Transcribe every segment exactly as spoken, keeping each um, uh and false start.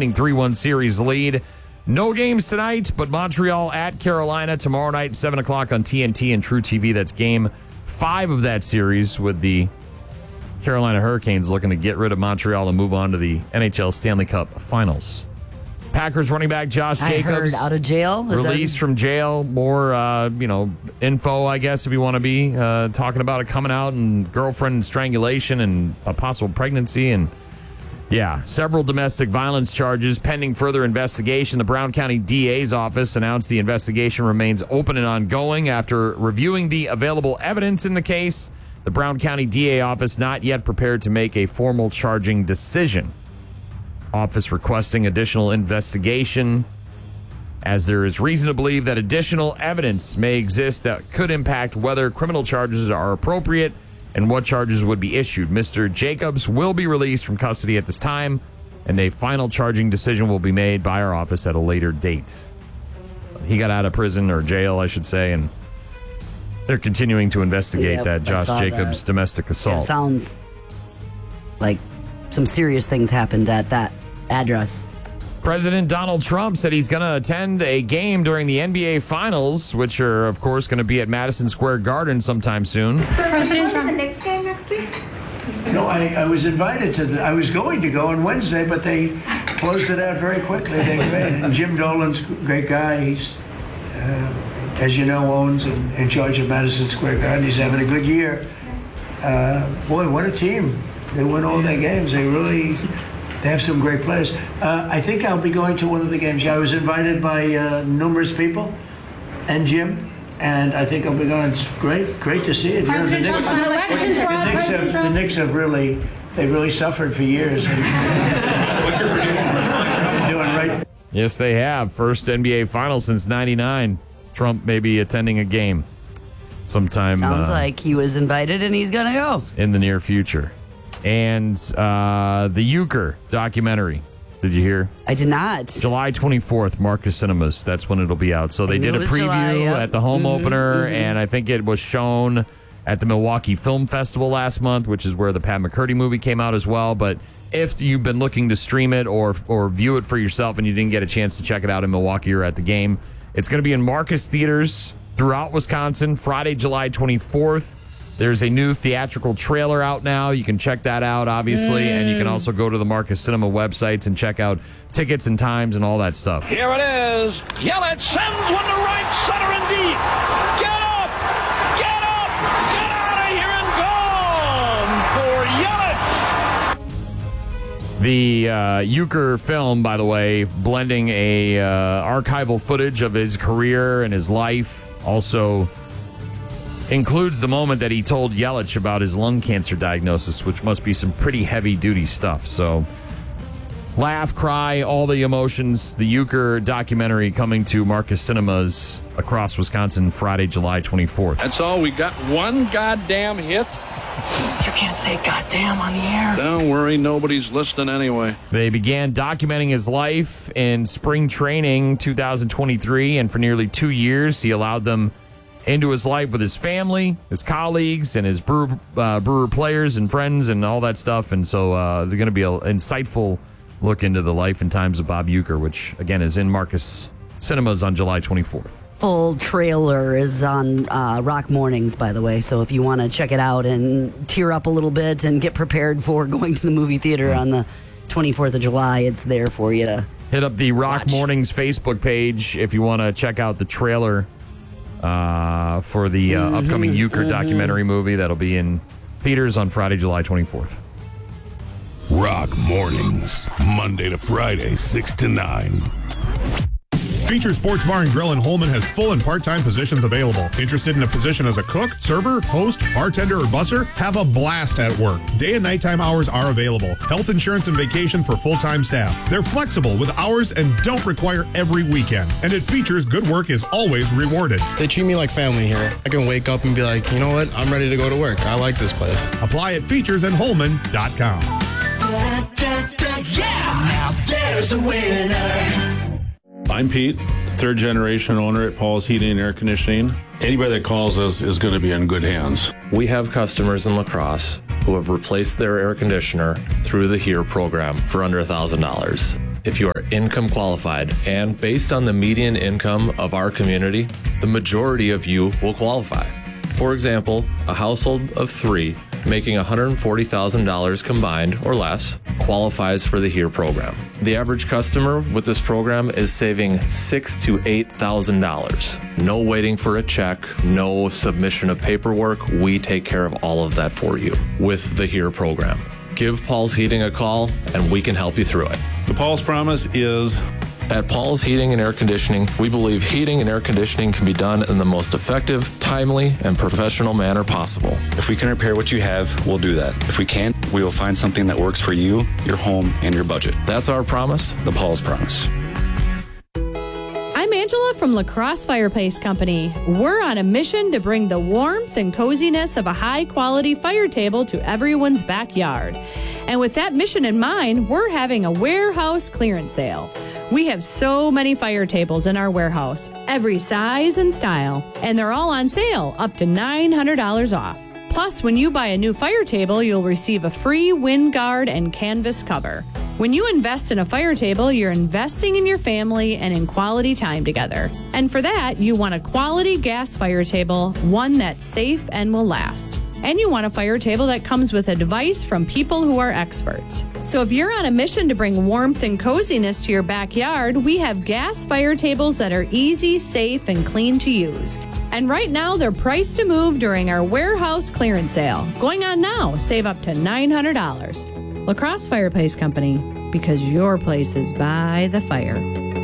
defending three one series lead. No games tonight, but Montreal at Carolina tomorrow night, seven o'clock on T N T and True T V. That's game five of that series, with the Carolina Hurricanes looking to get rid of Montreal and move on to the N H L Stanley Cup Finals. Packers running back Josh I Jacobs heard out of jail. Is released that... from jail. More, uh, you know, info, I guess, if you want to be uh, talking about it coming out, and girlfriend strangulation and a possible pregnancy, and yeah, several domestic violence charges pending further investigation. The Brown County D A's office announced the investigation remains open and ongoing after reviewing the available evidence in the case. The Brown County D A office not yet prepared to make a formal charging decision. Office requesting additional investigation, as there is reason to believe that additional evidence may exist that could impact whether criminal charges are appropriate and what charges would be issued. Mister Jacobs will be released from custody at this time, and a final charging decision will be made by our office at a later date. He got out of prison, or jail, I should say, and they're continuing to investigate Yep, that Josh Jacobs that. domestic assault. Yeah, sounds like some serious things happened at that address. President Donald Trump said he's going to attend a game during the N B A Finals, which are, of course, going to be at Madison Square Garden sometime soon. So are you going to the Knicks game next week? No, I, I was invited to the, I was going to go on Wednesday, but they closed it out very quickly. They made it. And Jim Dolan's a great guy. He's, uh, as you know, owns and in charge of Madison Square Garden. He's having a good year. Uh, boy, what a team. They win all their games. They really... They have some great players. Uh, I think I'll be going to one of the games. Yeah, I was invited by uh, numerous people and Jim, and I think I'll be going. It's great, great to see it. President You know, the Trump, Knicks, an election the fraud, Knicks President have, Trump? the Knicks have really, they really suffered for years. What's your prediction? Doing right. Yes, they have. First N B A Finals since ninety-nine. Trump may be attending a game sometime. Sounds uh, like he was invited and he's going to go. in the near future. And uh, the Euchre documentary. Did you hear? I did not. July twenty-fourth, Marcus Cinemas. That's when it'll be out. So they I knew did it a was preview July, yep. at the home Mhm, opener, mhm. and I think it was shown at the Milwaukee Film Festival last month, which is where the Pat McCurdy movie came out as well. But if you've been looking to stream it or or view it for yourself and you didn't get a chance to check it out in Milwaukee or at the game, it's going to be in Marcus theaters throughout Wisconsin, Friday, July twenty-fourth. There's a new theatrical trailer out now. You can check that out, obviously, mm. and you can also go to the Marcus Cinema websites and check out tickets and times and all that stuff. Here it is. Yelich sends one to right center and deep. Get up! Get up! Get out of here and gone for Yelich! The uh, Euchre film, by the way, blending a uh, archival footage of his career and his life, also includes the moment that he told Yelich about his lung cancer diagnosis, which must be some pretty heavy-duty stuff. So, laugh, cry, all the emotions. The Euchre documentary coming to Marcus Cinemas across Wisconsin Friday, July twenty-fourth. That's all. We got one goddamn hit. You can't say goddamn on the air. Don't worry, nobody's listening anyway. They began documenting his life in spring training two thousand twenty-three, and for nearly two years, he allowed them into his life with his family, his colleagues, and his brewer, uh, brewer players and friends and all that stuff. And so uh, they're going to be an insightful look into the life and times of Bob Euchre, which, again, is in Marcus Cinemas on July twenty-fourth. Full trailer is on uh, Rock Mornings, by the way. So if you want to check it out and tear up a little bit and get prepared for going to the movie theater on the twenty-fourth of July, it's there for you to hit up the Rock watch. Mornings Facebook page if you want to check out the trailer uh, for the uh, mm-hmm, upcoming Euchre mm-hmm. documentary movie that'll be in theaters on Friday, July twenty-fourth. Rock Mornings, Monday to Friday, six to nine. Feature Sports Bar and Grill in Holman has full and part-time positions available. Interested in a position as a cook, server, host, bartender, or busser? Have a blast at work. Day and nighttime hours are available. Health insurance and vacation for full-time staff. They're flexible with hours and don't require every weekend. And at Features, good work is always rewarded. They treat me like family here. I can wake up and be like, you know what? I'm ready to go to work. I like this place. Apply at features in holman dot com. Yeah, now there's a winner. I'm Pete, third generation owner at Paul's Heating and Air Conditioning. Anybody that calls us is going to be in good hands. We have customers in La Crosse who have replaced their air conditioner through the HERE program for under one thousand dollars. if you are income qualified, and based on the median income of our community, the majority of you will qualify. For example, a household of three making one hundred forty thousand dollars combined or less qualifies for the HERE program. The average customer with this program is saving six thousand to eight thousand dollars. No waiting for a check, no submission of paperwork. We take care of all of that for you with the HERE program. Give Paul's Heating a call and we can help you through it. The Paul's Promise is... At Paul's Heating and Air Conditioning, we believe heating and air conditioning can be done in the most effective, timely, and professional manner possible. If we can repair what you have, we'll do that. If we can't, we will find something that works for you, your home, and your budget. That's our promise. The Paul's Promise. I'm Angela from La Crosse Fireplace Company. We're on a mission to bring the warmth and coziness of a high-quality fire table to everyone's backyard. And with that mission in mind, we're having a warehouse clearance sale. We have so many fire tables in our warehouse, every size and style, and they're all on sale, up to nine hundred dollars off. Plus, when you buy a new fire table, you'll receive a free wind guard and canvas cover. When you invest in a fire table, you're investing in your family and in quality time together. And for that, you want a quality gas fire table, one that's safe and will last. And you want a fire table that comes with advice from people who are experts. So if you're on a mission to bring warmth and coziness to your backyard, we have gas fire tables that are easy, safe, and clean to use. And right now, they're priced to move during our warehouse clearance sale. Going on now, save up to nine hundred dollars. La Crosse Fireplace Company, because your place is by the fire.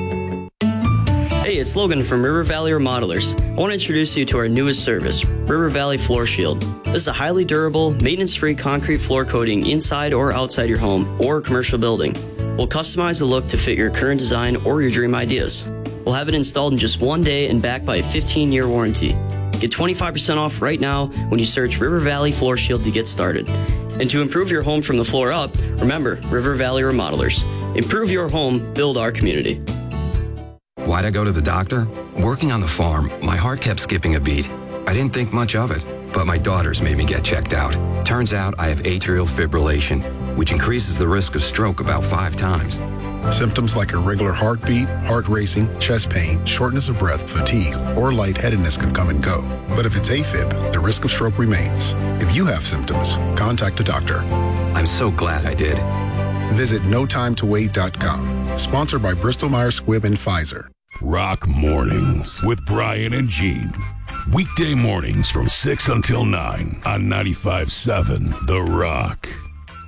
Hey, it's Logan from River Valley Remodelers. I want to introduce you to our newest service, River Valley Floor Shield. This is a highly durable, maintenance-free concrete floor coating inside or outside your home or commercial building. We'll customize the look to fit your current design or your dream ideas. We'll have it installed in just one day and backed by a fifteen-year warranty. Get twenty-five percent off right now when you search River Valley Floor Shield to get started. And to improve your home from the floor up, remember River Valley Remodelers. Improve your home, build our community. Why'd I go to the doctor? Working on the farm, my heart kept skipping a beat. I didn't think much of it, but my daughters made me get checked out. Turns out I have atrial fibrillation, which increases the risk of stroke about five times. Symptoms like irregular heartbeat, heart racing, chest pain, shortness of breath, fatigue, or lightheadedness can come and go. But if it's AFib, the risk of stroke remains. If you have symptoms, contact a doctor. I'm so glad I did. Visit no time to wait dot com. Sponsored by Bristol Myers Squibb and Pfizer. Rock Mornings with Brian and Gene. Weekday mornings from six until nine on ninety-five point seven The Rock.